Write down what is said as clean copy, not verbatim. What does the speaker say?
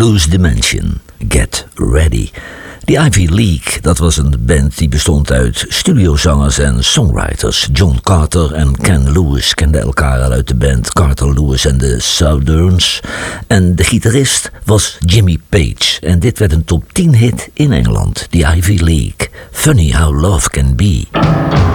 Blues Dimension, Get Ready. The Ivy League, dat was een band die bestond uit studiozangers en songwriters. John Carter en Ken Lewis kenden elkaar al uit de band Carter Lewis and the Southerns. En de gitarist was Jimmy Page. En dit werd een top 10 hit in Engeland, The Ivy League. Funny How Love Can Be.